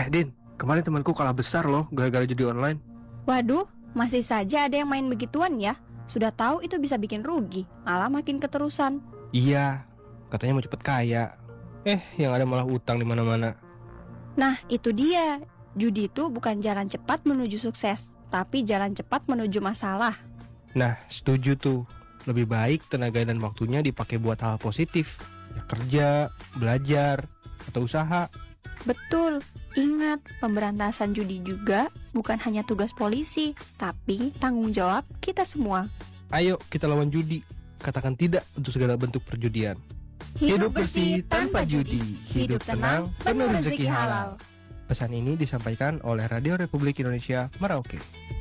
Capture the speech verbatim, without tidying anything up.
Din, kemarin temanku kalah besar loh gara-gara judi online. Waduh, masih saja ada yang main begituan ya. Sudah tahu itu bisa bikin rugi, malah makin keterusan. Iya, katanya mau cepet kaya. Eh, yang ada malah utang di mana-mana. Nah, itu dia. Judi itu bukan jalan cepat menuju sukses, tapi jalan cepat menuju masalah. Nah, setuju tuh. Lebih baik tenaga dan waktunya dipakai buat hal positif. Ya kerja, belajar, atau usaha. Betul. Ingat, pemberantasan judi juga bukan hanya tugas polisi, tapi tanggung jawab kita semua. Ayo kita lawan judi. Katakan tidak untuk segala bentuk perjudian. Hidup bersih tanpa judi. Hidup tenang, penuh rezeki halal. Pesan ini disampaikan oleh Radio Republik Indonesia Merauke.